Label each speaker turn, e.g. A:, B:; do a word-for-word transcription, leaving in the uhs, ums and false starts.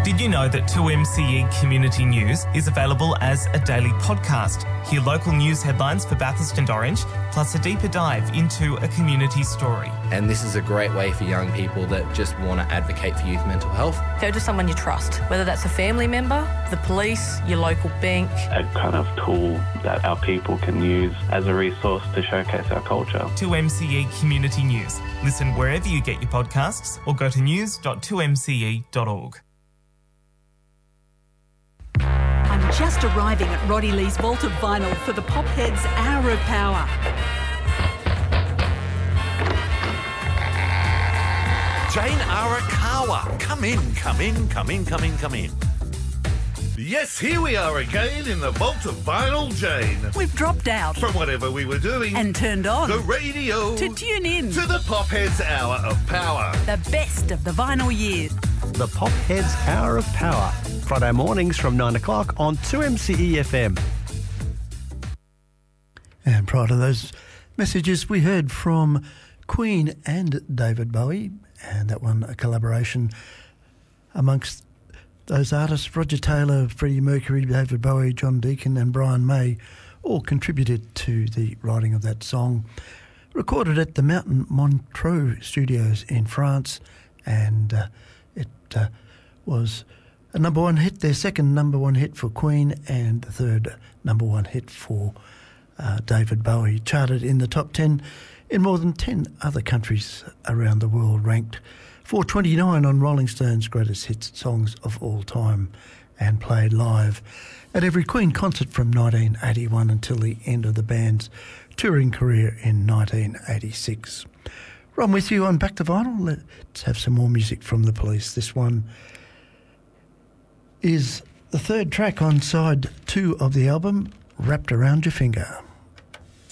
A: Did you know that two M C E Community News is available as a daily podcast? Hear local news headlines for Bathurst and Orange, plus a deeper dive into a community story.
B: And this is a great way for young people that just want to advocate for youth mental health.
C: Go to someone you trust, whether that's a family member, the police, your local bank.
D: A kind of tool that our people can use as a resource to showcase our culture.
A: two M C E Community News. Listen wherever you get your podcasts or go to news dot two m c e dot org.
E: I'm just arriving at Roddy Lee's Vault of Vinyl for the Popheads Hour of Power.
F: Jane Arakawa. Come in, come in, come in, come in, come in.
G: Yes, here we are again in the Vault of Vinyl, Jane.
E: We've dropped out
G: From whatever we were doing
E: and turned on
G: the radio
E: to tune in
G: to the Popheads Hour of Power.
E: The best of the vinyl years.
H: The Popheads Hour of Power. Friday mornings from nine o'clock on two M C E F M.
I: And prior to those messages, we heard from Queen and David Bowie, and that one a collaboration amongst those artists. Roger Taylor, Freddie Mercury, David Bowie, John Deacon and Brian May all contributed to the writing of that song. Recorded at the Mountain Montreux Studios in France, and uh, it uh, was a number one hit, their second number one hit for Queen, and the third number one hit for uh, David Bowie. Charted in the top ten in more than ten other countries around the world, ranked four twenty-nine on Rolling Stone's Greatest Hits Songs of All Time, and played live at every Queen concert from nineteen eighty-one until the end of the band's touring career in nineteen eighty-six. Ron with you on Back to Vinyl. Let's have some more music from the Police. This one is the third track on side two of the album, Wrapped Around Your Finger.